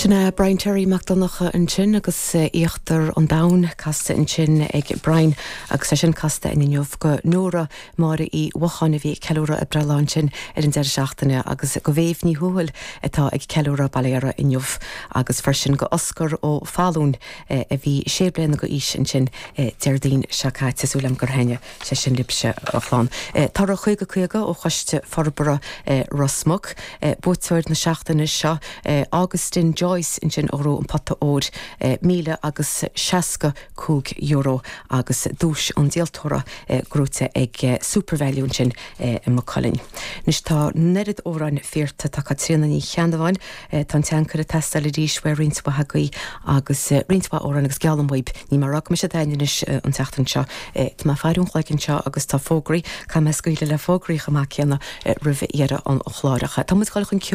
Sinna Brian Terry McDonagh an sin agus íochttar an dain casta an sin ag Brian agus sin casta in inniuh go nóra mára í wachan a bhí ceúra a breláin sin ar an seachtaine agus go bhéh ní thuúil atá ag ceúra baléara inniuh agus farsin go oscar ó fáún a bhí sé bliana go ís an sin deirdaoin seacaite súlam gur heine sé sin libse aláán. Tar a chuige chuige ó chuiste forbara Rosmuc, búteir na seachtaine seo Augustin Joyce in sin óró an pata ód míle agus 60 €, agus dúis an díaltóra grúte ag supervalún sin i Macalin. Nis tá nerid óráin fírta tá Catriona ní cheandaháin tá teancar a testal a ríis bhar rinspa hagaí agus rinspa óráin agus gealamhaib ní marach me sé dainis an teachtan seo tá fearún chleicinn seo agus tá fógraí cha me scuile le fógraí chamach ceanna rih éire an chláirecha. Tá mu gáil chun